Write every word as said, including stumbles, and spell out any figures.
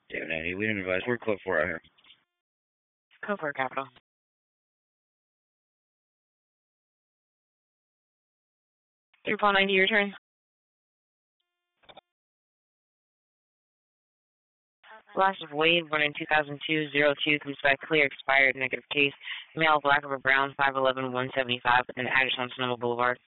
Damn, Eddie, we didn't advise. We're code four out here. Code four, Capital. three four ninety, your turn. Loss of Wade, born in two thousand two, zero two, comes back clear, expired, negative case. Male, black over brown, five eleven, one seventy-five, with an address on Sonoma Boulevard.